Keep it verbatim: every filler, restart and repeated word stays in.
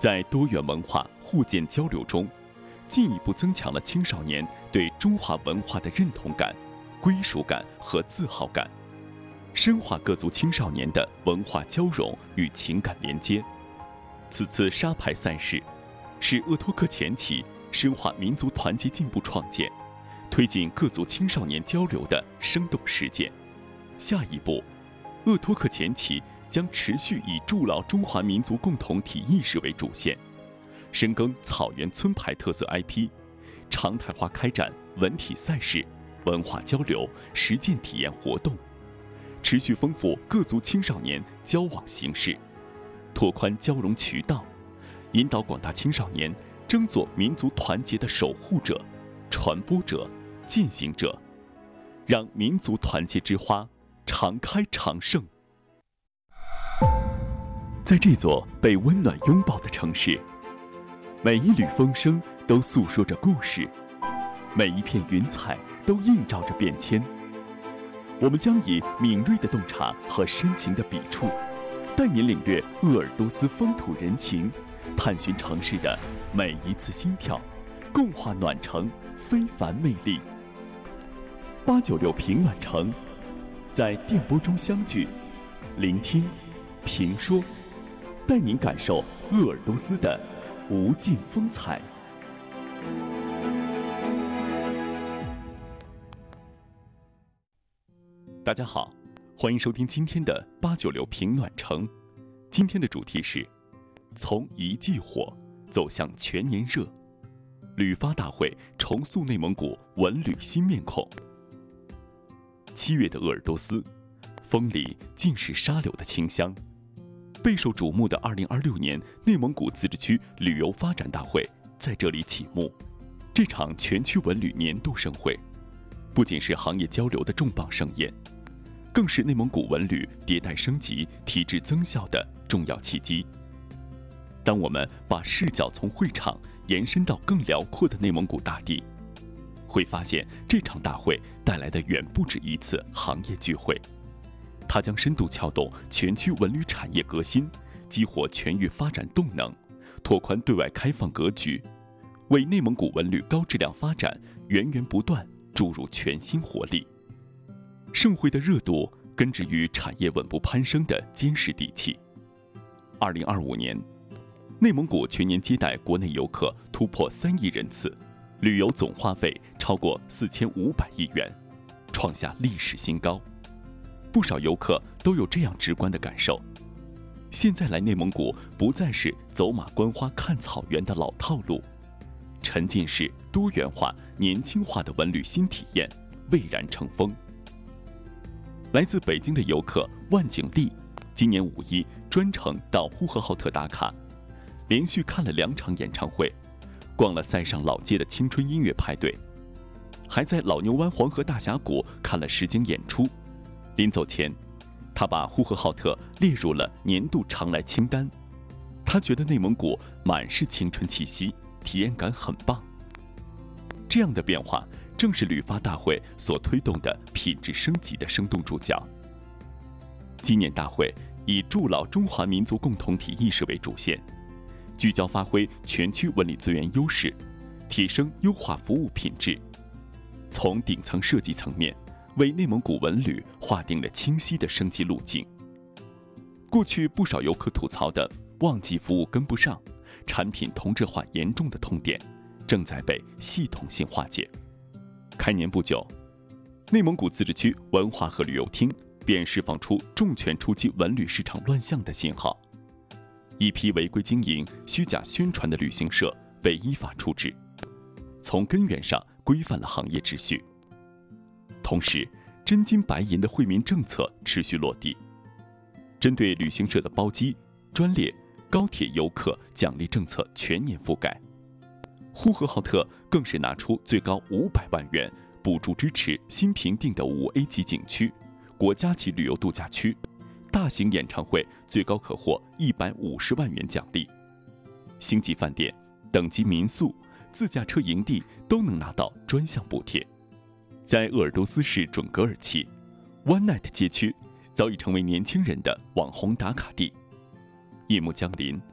在多元文化互鉴交流中，进一步增强了青少年对中华文化的认同感、归属感和自豪感，深化各族青少年的文化交融与情感连接。此次沙排赛事是鄂托克前旗深化民族团结进步创建，推进各族青少年交流的生动实践。下一步，鄂托克前旗将持续以筑牢中华民族共同体意识为主线，深耕草原村排特色 I P， 常态化开展文体赛事、文化交流、实践体验活动，持续丰富各族青少年交往形式，拓宽交融渠道，引导广大青少年争做民族团结的守护者、传播者、践行者，让民族团结之花常开常盛。在这座被温暖拥抱的城市，每一缕风声都诉说着故事，每一片云彩都映照着变迁。我们将以敏锐的洞察和深情的笔触，带您领略鄂尔多斯风土人情，探寻城市的每一次心跳，共话暖城非凡魅力。八九六平暖城，在电波中相聚，聆听、评说，带您感受鄂尔多斯的无尽风采。大家好，欢迎收听今天的八九六平暖城。今天的主题是从一季火走向全年热，旅发大会重塑内蒙古文旅新面孔。七月的鄂尔多斯，风里尽是沙柳的清香。备受瞩目的二零二六年内蒙古自治区旅游发展大会在这里启幕。这场全区文旅年度盛会，不仅是行业交流的重磅盛宴，更是内蒙古文旅迭代升级、提质增效的重要契机。当我们把视角从会场延伸到更辽阔的内蒙古大地，会发现这场大会带来的远不止一次行业聚会。它将深度撬动全区文旅产业革新，激活全域发展动能，拓宽对外开放格局，为内蒙古文旅高质量发展源源不断注入全新活力。盛会的热度根植于产业稳步攀升的坚实底气。二零二五年，内蒙古全年接待国内游客突破三亿人次，旅游总花费超过四千五百亿元，创下历史新高。不少游客都有这样直观的感受：现在来内蒙古不再是走马观花看草原的老套路，沉浸式、多元化、年轻化的文旅新体验蔚然成风。来自北京的游客万景丽，今年五一专程到呼和浩特打卡，连续看了两场演唱会，逛了塞上老街的青春音乐派对，还在老牛湾黄河大峡谷看了实景演出。临走前，他把呼和浩特列入了年度常来清单。他觉得内蒙古满是青春气息，体验感很棒。这样的变化正是旅发大会所推动的品质升级的生动注脚。今年大会以筑牢中华民族共同体意识为主线，聚焦发挥全区文旅资源优势，提升优化服务品质。从顶层设计层面，为内蒙古文旅划定了清晰的升级路径。过去不少游客吐槽的旺季服务跟不上、产品同质化严重的痛点，正在被系统性化解。开年不久，内蒙古自治区文化和旅游厅便释放出重拳出击文旅市场乱象的信号，一批违规经营、虚假宣传的旅行社被依法处置，从根源上规范了行业秩序。同时，真金白银的惠民政策持续落地，针对旅行社的包机、专列、高铁游客奖励政策全年覆盖。呼和浩特更是拿出最高五百万元补助支持新评定的五 A 级景区、国家级旅游度假区，大型演唱会最高可获一百五十万元奖励。星级饭店、等级民宿、自驾车营地都能拿到专项补贴。在鄂尔多斯市准格尔旗 One Night 街区早已成为年轻人的网红打卡地。夜幕降临，